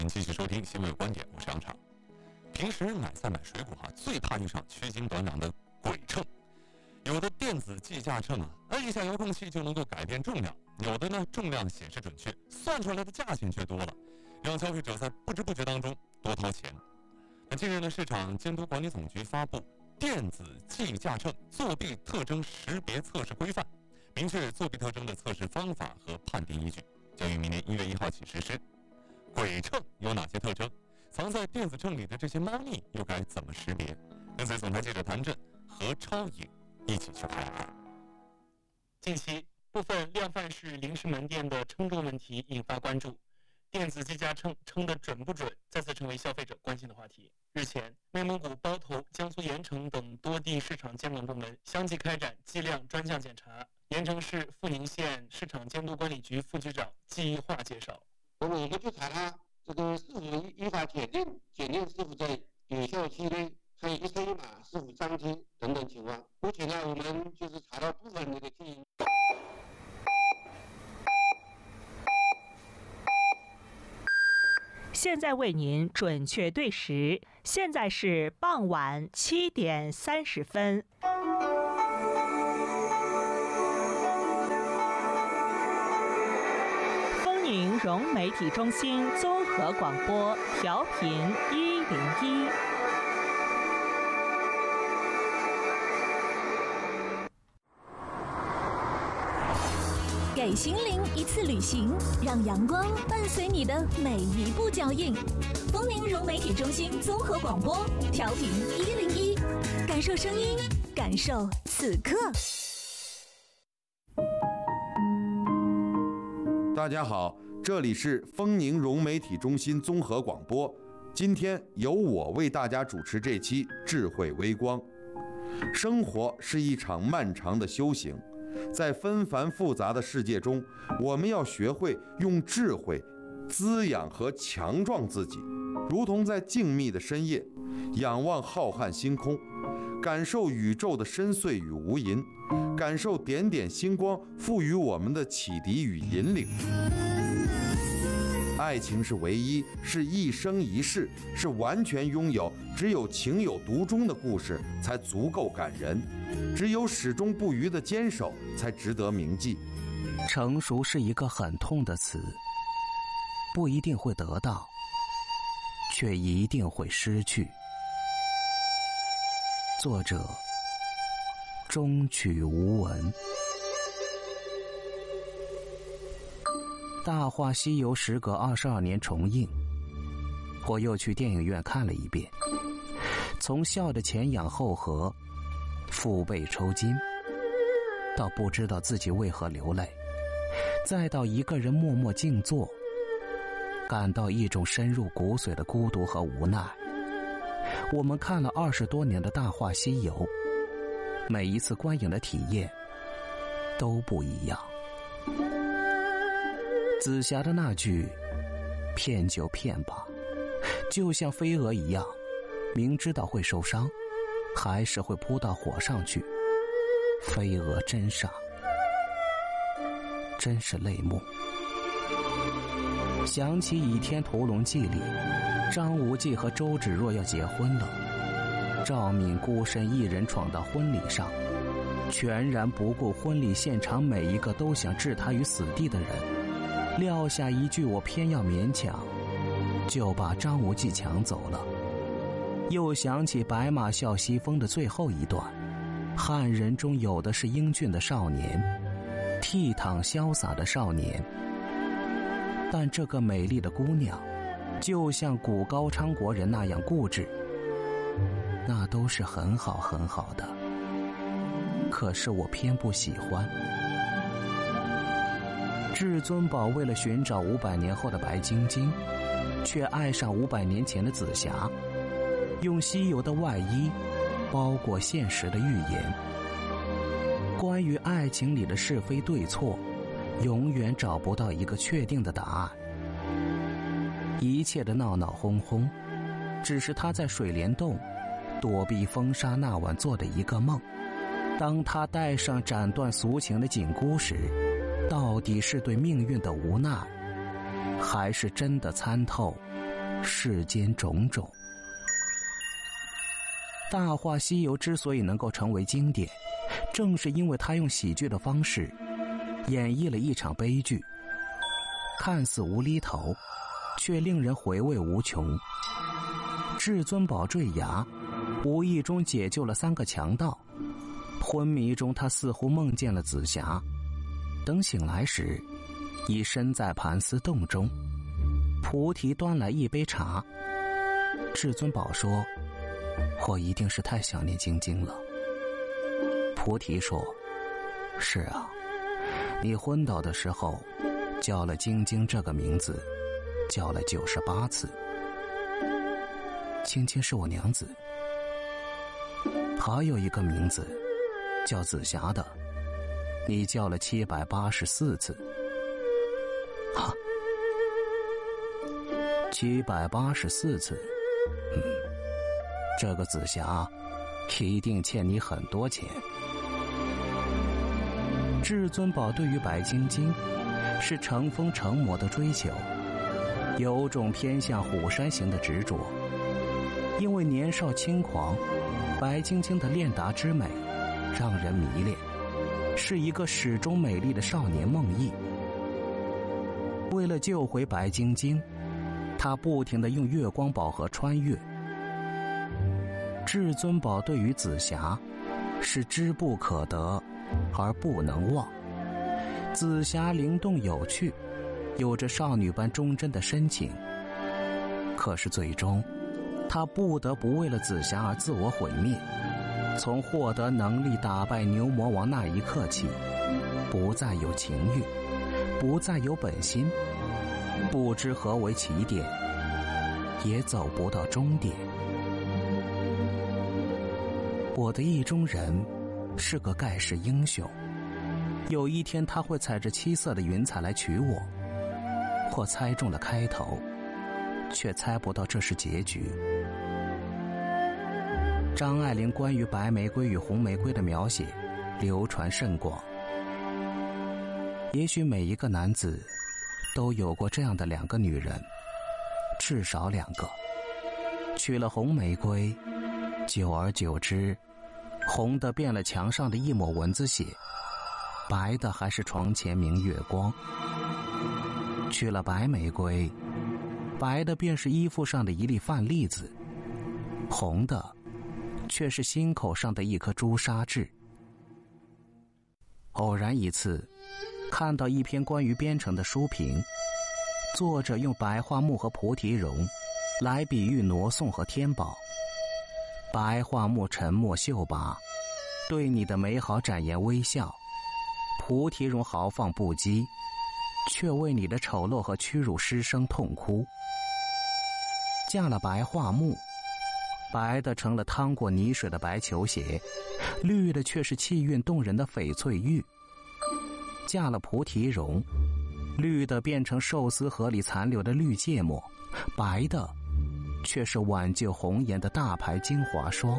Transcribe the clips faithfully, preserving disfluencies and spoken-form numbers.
您继续收听新闻有观点，我是杨畅。平时买菜买水果啊，最怕遇上缺斤短两的鬼秤。有的电子计价秤啊，按一下遥控器就能够改变重量；有的呢，重量显示准确，算出来的价钱却多了，让消费者在不知不觉当中多掏钱。那近日呢，市场监督管理总局发布《电子计价秤作弊特征识别测试规范》，明确作弊特征的测试方法和判定依据，将于明年一月一号起实施。鬼秤有哪些特征？藏在电子秤里的这些猫腻又该怎么识别？跟随总台记者谭震、何超颖一起去看一看。 近期，部分量贩式零食门店的称重问题引发关注，电子计价秤称的准不准，再次成为消费者关心的话题。日前，内蒙古包头、江苏盐城等多地市场监管部门相继开展计量专项检查。盐城市阜宁县市场监督管理局副局长季一化介绍， 我们也去查他这个是否依法检定，检定是否在有效期内，还有一车一码是否张贴等等情况。目前呢，我们就是查到部分那个经营。 现在为您准确对时，现在是傍晚七点三十分。丰宁融媒体中心综合广播调频一零一。 给心灵一次旅行，让阳光伴随你的每一步脚印。丰宁融媒体中心综合广播调频一零一，感受声音，感受此刻。 大家好，这里是丰宁融媒体中心综合广播，今天由我为大家主持这期智慧微光。生活是一场漫长的修行，在纷繁复杂的世界中，我们要学会用智慧滋养和强壮自己，如同在静谧的深夜，仰望浩瀚星空，感受宇宙的深邃与无垠，感受点点星光赋予我们的启迪与引领。爱情是唯一，是一生一世，是完全拥有，只有情有独钟的故事才足够感人，只有始终不渝的坚守才值得铭记。 成熟是一个很痛的词，不一定会得到，却一定会失去。作者终曲无闻。《大话西游》时隔二十二年重映，我又去电影院看了一遍，从笑得前仰后合，腹背抽筋，到不知道自己为何流泪，再到一个人默默静坐，感到一种深入骨髓的孤独和无奈。我们看了二十多年的《大话西游》，每一次观影的体验都不一样。紫霞的那句骗就骗吧，就像飞蛾一样，明知道会受伤，还是会扑到火上去。飞蛾真傻，真是泪目。想起《倚天屠龙记》里，张无忌和周芷若要结婚了，赵敏孤身一人闯到婚礼上，全然不顾婚礼现场每一个都想置他于死地的人，撂下一句我偏要勉强，就把张无忌抢走了。又想起白马啸西风的最后一段，汉人中有的是英俊的少年，倜傥潇洒的少年，但这个美丽的姑娘就像古高昌国人那样固执，那都是很好很好的，可是我偏不喜欢。至尊宝为了寻找五百年后的白晶晶，却爱上五百年前的紫霞，用西游的外衣包裹现实的预言。关于爱情里的是非对错，永远找不到一个确定的答案。一切的闹闹哄哄，只是他在水帘洞躲避风沙那晚做的一个梦。当他戴上斩断俗情的紧箍时，到底是对命运的无奈，还是真的参透世间种种。《大话西游》之所以能够成为经典，正是因为它用喜剧的方式演绎了一场悲剧，看似无厘头，却令人回味无穷。至尊宝坠崖，无意中解救了三个强盗。昏迷中，他似乎梦见了紫霞，等醒来时，已身在盘丝洞中。菩提端来一杯茶，至尊宝说：“我一定是太想念晶晶了。”菩提说：“是啊，你昏倒的时候，叫了晶晶这个名字，叫了九十八次。晶晶是我娘子，还有一个名字叫紫霞的，你叫了七百八十四次。哈，七百八十四次。嗯，这个紫霞一定欠你很多钱。”至尊宝对于白晶晶是成疯成魔的追求，有种偏向虎山行的执着。因为年少轻狂，白晶晶的练达之美让人迷恋，是一个始终美丽的少年梦呓。为了救回白晶晶，他不停地用月光宝盒穿越。至尊宝对于紫霞是知不可得而不能忘。紫霞灵动有趣，有着少女般忠贞的深情，可是最终他不得不为了紫霞而自我毁灭。从获得能力打败牛魔王那一刻起，不再有情欲，不再有本心，不知何为起点，也走不到终点。我的意中人是个盖世英雄，有一天他会踩着七色的云彩来娶我。我猜中了开头，却猜不到这是结局。张爱玲关于白玫瑰与红玫瑰的描写流传甚广。也许每一个男子都有过这样的两个女人，至少两个。娶了红玫瑰，久而久之，红的变了墙上的一抹蚊子血，白的还是床前明月光。娶了白玫瑰，白的便是衣服上的一粒饭粒子，红的却是心口上的一颗朱砂痣。偶然一次看到一篇关于编程的书评，作者用白桦木和菩提榕来比喻挪送和天宝。白桦木沉默秀拔，对你的美好展颜微笑；菩提榕豪放不羁，却为你的丑陋和屈辱失声痛哭。嫁了白桦木，白的成了趟过泥水的白球鞋，绿的却是气韵动人的翡翠玉。嫁了菩提榕，绿的变成寿司盒里残留的绿芥末，白的却是挽救红颜的大牌精华霜。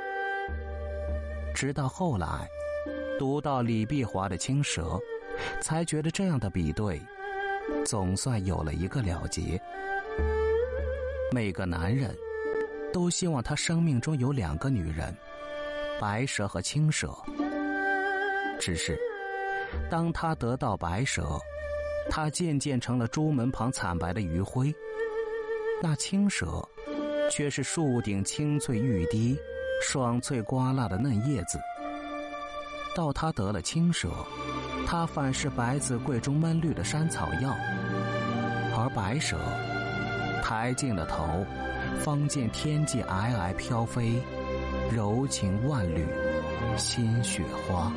直到后来读到李碧华的青蛇，才觉得这样的比对总算有了一个了结。每个男人都希望他生命中有两个女人，白蛇和青蛇。只是当他得到白蛇，他渐渐成了朱门旁惨白的余晖，那青蛇却是树顶青翠欲滴、爽脆瓜辣的嫩叶子。到他得了青蛇，他反是白子柜中闷绿的山草药，而白蛇抬进了头，方见天际皑皑飘飞，柔情万缕，新雪花。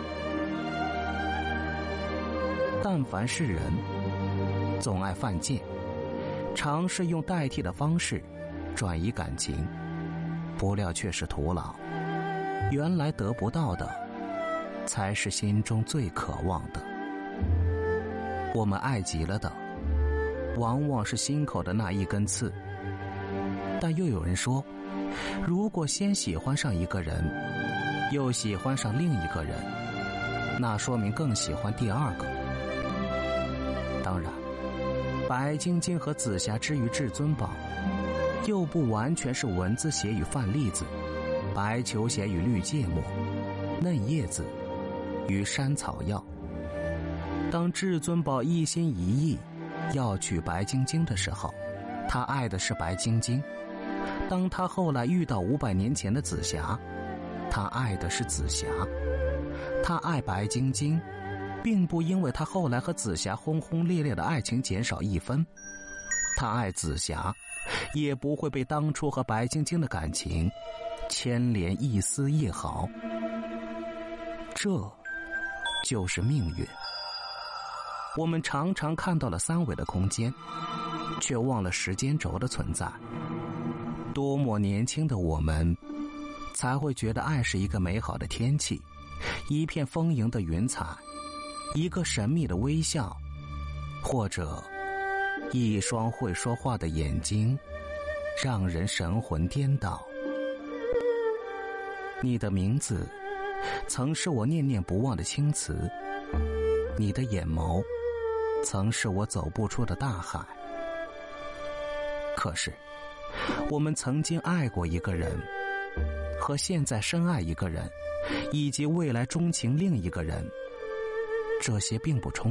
但凡是人，总爱犯贱，尝试用代替的方式转移感情，不料却是徒劳。原来得不到的，才是心中最渴望的。我们爱极了的，往往是心口的那一根刺。但又有人说，如果先喜欢上一个人，又喜欢上另一个人，那说明更喜欢第二个。当然，白晶晶和紫霞之于至尊宝， 又不完全是文字写与范例子，白球鞋与绿芥末，嫩叶子与山草药。当至尊宝一心一意要娶白晶晶的时候，他爱的是白晶晶；当他后来遇到五百年前的紫霞，他爱的是紫霞。他爱白晶晶，并不因为他后来和紫霞轰轰烈烈的爱情减少一分，他爱紫霞，也不会被当初和白晶晶的感情牵连一丝一毫。这就是命运。我们常常看到了三维的空间，却忘了时间轴的存在。多么年轻的我们，才会觉得爱是一个美好的天气，一片丰盈的云彩，一个神秘的微笑，或者一双会说话的眼睛，让人神魂颠倒。你的名字曾是我念念不忘的青词，你的眼眸曾是我走不出的大海。可是我们曾经爱过一个人，和现在深爱一个人，以及未来钟情另一个人，这些并不冲